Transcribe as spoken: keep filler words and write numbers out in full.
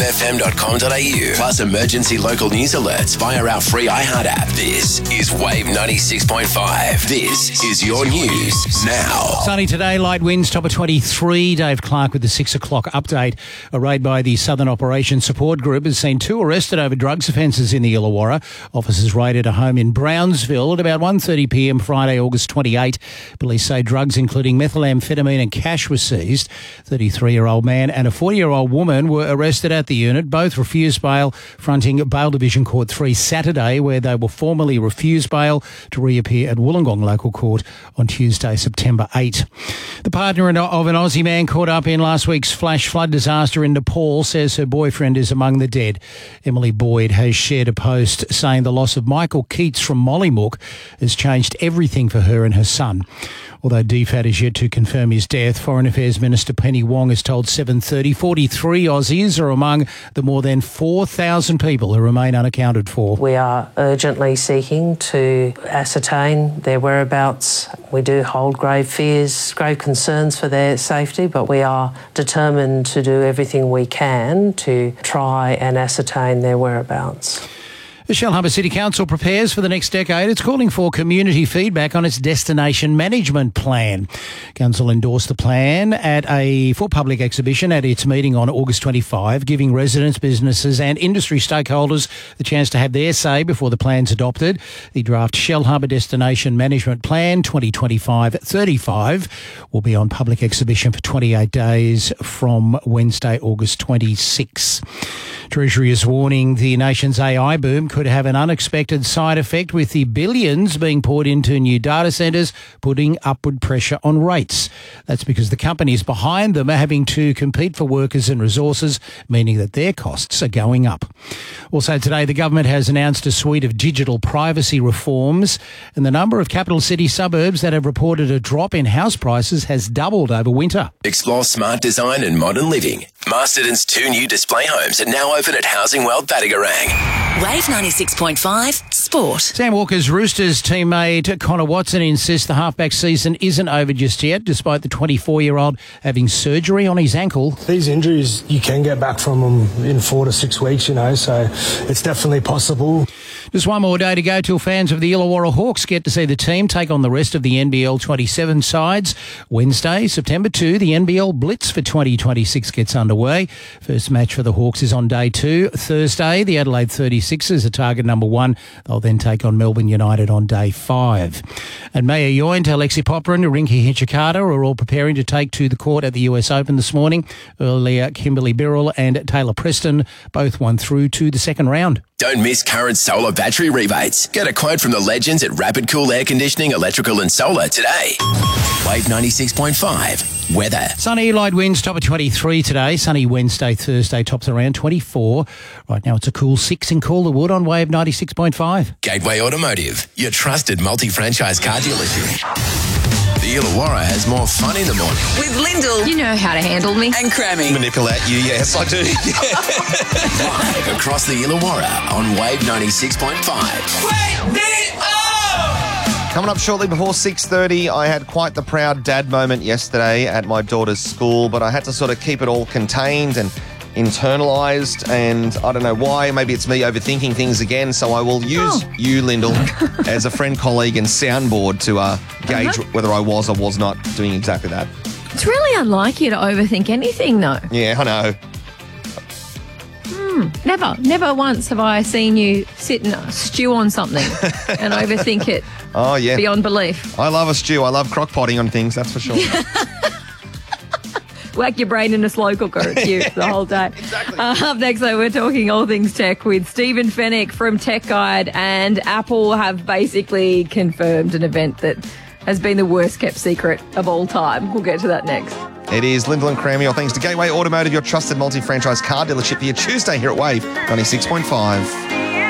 F M dot com dot a u plus emergency local news alerts via our free iHeart app. This is Wave ninety-six point five. This is your news now. Sunny today, light winds, top of twenty-three. Dave Clark with the six o'clock update. A raid by the Southern Operations Support Group has seen two arrested over drugs offences in the Illawarra. Officers raided a home in Brownsville at about one thirty p m Friday, August twenty-eighth. Police say drugs including methamphetamine and cash were seized. thirty-three-year-old man and a forty-year-old woman were arrested at the unit. Both refused bail, fronting Bail Division Court three Saturday, where they will formally refuse bail to reappear at Wollongong Local Court on Tuesday, September eighth. The partner of an Aussie man caught up in last week's flash flood disaster in Nepal says her boyfriend is among the dead. Emily Boyd has shared a post saying the loss of Michael Keats from Mollymook has changed everything for her and her son. Although D F A T is yet to confirm his death, Foreign Affairs Minister Penny Wong has told seven thirty forty-three Aussies are among the more than four thousand people who remain unaccounted for. We are urgently seeking to ascertain their whereabouts. We do hold grave fears, grave concerns for their safety, but we are determined to do everything we can to try and ascertain their whereabouts. The Shellharbour City Council prepares for the next decade. It's calling for community feedback on its destination management plan. Council endorsed the plan at a for public exhibition at its meeting on August twenty-fifth, giving residents, businesses and industry stakeholders the chance to have their say before the plan's adopted. The draft Shellharbour Destination Management Plan twenty twenty-five thirty-five will be on public exhibition for twenty-eight days from Wednesday, August twenty-sixth. Treasury is warning the nation's A I boom could have an unexpected side effect, with the billions being poured into new data centres, putting upward pressure on rates. That's because the companies behind them are having to compete for workers and resources, meaning that their costs are going up. Also today, the government has announced a suite of digital privacy reforms, and the number of capital city suburbs that have reported a drop in house prices has doubled over winter. Explore smart design and modern living. Masterton's two new display homes are now open at Housing World Battigarang. Wave ninety-six point five Sport. Sam Walker's Roosters teammate Connor Watson insists the halfback season isn't over just yet, despite the twenty-four-year-old having surgery on his ankle. These injuries, you can get back from them in four to six weeks, you know, so it's definitely possible. Just one more day to go till fans of the Illawarra Hawks get to see the team take on the rest of the N B L twenty-seven sides. Wednesday, September second, the N B L Blitz for twenty twenty-six gets underway. First match for the Hawks is on day two. Thursday, the Adelaide thirty-sixers are target number one. They'll then take on Melbourne United on day five. And Maya Yoint, Alexi Popperin, Rinky Hinchikata are all preparing to take to the court at the U S Open this morning. Earlier, Kimberly Birrell and Taylor Preston both won through to the second round. Don't miss current solar battery rebates. Get a quote from the legends at Rapid Cool Air Conditioning, Electrical and Solar today. Wave ninety-six point five. Weather. Sunny, light winds, top of twenty-three today. Sunny Wednesday, Thursday, tops around twenty-four. Right now it's a cool six in Calderwood on Wave ninety-six point five. Gateway Automotive, your trusted multi-franchise car dealership. The Illawarra has more fun in the morning. With Lyndall. You know how to handle me. And Crammy. Manipulate you, yes, I do. Live across the Illawarra on Wave ninety-six point five. Wake me up! Coming up shortly before six thirty, I had quite the proud dad moment yesterday at my daughter's school, but I had to sort of keep it all contained and internalised, and I don't know why. Maybe it's me overthinking things again, so I will use oh. you, Lyndall, as a friend, colleague and soundboard to uh, gauge uh-huh. whether I was or was not doing exactly that. It's really unlike you to overthink anything, though. Yeah, I know. Hmm. Never, never once have I seen you sit and stew on something and overthink it oh, yeah. beyond belief. I love a stew. I love crock-potting on things, that's for sure. Whack your brain in a slow cooker. It's you the whole day. Exactly. Uh, up next, though, we're talking all things tech with Stephen Fennick from Tech Guide, and Apple have basically confirmed an event that has been the worst kept secret of all time. We'll get to that next. It is Lyndall and Crammy, all thanks to Gateway Automotive, your trusted multi-franchise car dealership, for your Tuesday here at Wave ninety-six point five.